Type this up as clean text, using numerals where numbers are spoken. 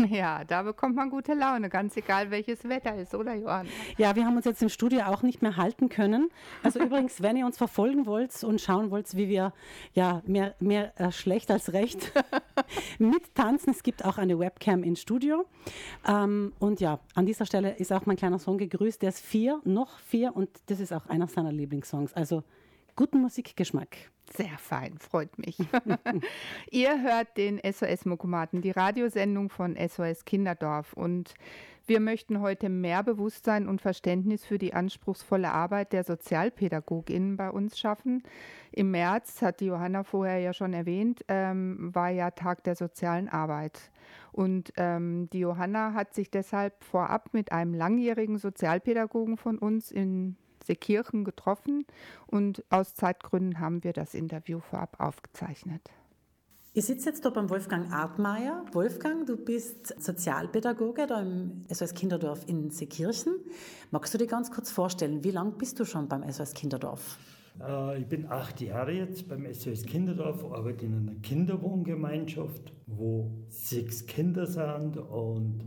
Ja, da bekommt man gute Laune, ganz egal welches Wetter ist, oder Johanna? Ja, wir haben uns jetzt im Studio auch nicht mehr halten können. Also übrigens, wenn ihr uns verfolgen wollt und schauen wollt, wie wir mehr schlecht als recht mittanzen, es gibt auch eine Webcam im Studio. Und ja, an dieser Stelle ist auch mein kleiner Sohn gegrüßt. Der ist noch vier und das ist auch einer seiner Lieblingssongs. Also guten Musikgeschmack. Sehr fein, freut mich. Ihr hört den SOS Mokomaten, die Radiosendung von SOS Kinderdorf. Und wir möchten heute mehr Bewusstsein und Verständnis für die anspruchsvolle Arbeit der SozialpädagogInnen bei uns schaffen. Im März, hat die Johanna vorher ja schon erwähnt, war ja Tag der sozialen Arbeit. Und die Johanna hat sich deshalb vorab mit einem langjährigen Sozialpädagogen von uns in Seekirchen getroffen und aus Zeitgründen haben wir das Interview vorab aufgezeichnet. Ich sitze jetzt da beim Wolfgang Artmeier. Wolfgang, du bist Sozialpädagoge da im SOS Kinderdorf in Seekirchen. Magst du dir ganz kurz vorstellen, wie lange bist du schon beim SOS Kinderdorf? Ich bin 8 Jahre jetzt beim SOS Kinderdorf, arbeite in einer Kinderwohngemeinschaft, wo 6 Kinder sind und